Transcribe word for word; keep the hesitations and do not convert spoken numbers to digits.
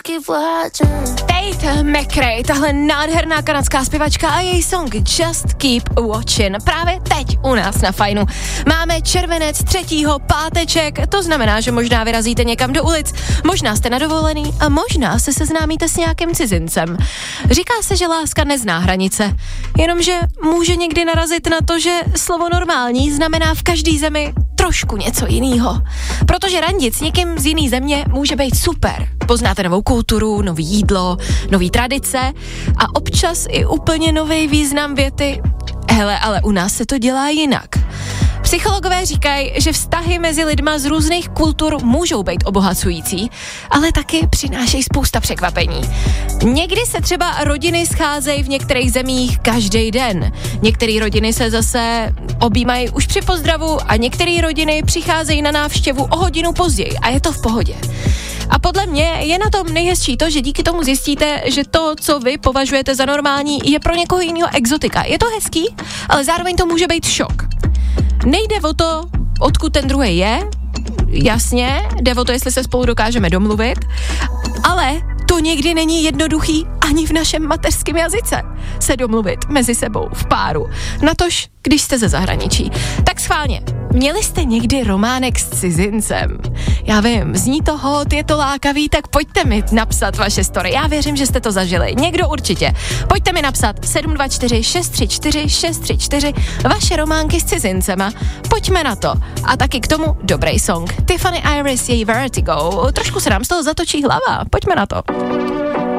Tate McRae, tahle nádherná kanadská zpěvačka a její song Just Keep Watching. Právě teď u nás na Fajnu. Máme červenec, třetího páteček, to znamená, že možná vyrazíte někam do ulic, možná jste na dovolený a možná se seznámíte s nějakým cizincem. Říká se, že láska nezná hranice, jenomže může někdy narazit na to, že slovo normální znamená v každý zemi trošku něco jinýho. Protože randit s někým z jiný země může být super. Poznáte novou kulturu, nový jídlo, nový tradice a občas i úplně nový význam věty. Hele, ale u nás se to dělá jinak. Psychologové říkají, že vztahy mezi lidma z různých kultur můžou být obohacující, ale taky přinášejí spousta překvapení. Někdy se třeba rodiny scházejí v některých zemích každý den. Některé rodiny se zase objímají už při pozdravu a některé rodiny přicházejí na návštěvu o hodinu později a je to v pohodě. A podle mě je na tom nejhezčí to, že díky tomu zjistíte, že to, co vy považujete za normální, je pro někoho jiného exotika. Je to hezký, ale zároveň to může být šok. Nejde o to, odkud ten druhý je, jasně, jde o to, jestli se spolu dokážeme domluvit, ale to někdy není jednoduchý ani v našem mateřském jazyce se domluvit mezi sebou v páru. Natož, když jste ze zahraničí. Tak schválně, měli jste někdy románek s cizincem? Já vím, zní to hot, je to lákavý, tak pojďte mi napsat vaše story. Já věřím, že jste to zažili. Někdo určitě. Pojďte mi napsat sedm dva čtyři šest tři čtyři šest tři čtyři vaše románky s cizincema. Pojďme na to. A taky k tomu dobrý song. Tiffany Iris, její Vertigo. Trošku se nám z toho zatočí hlava. Pojďme na to.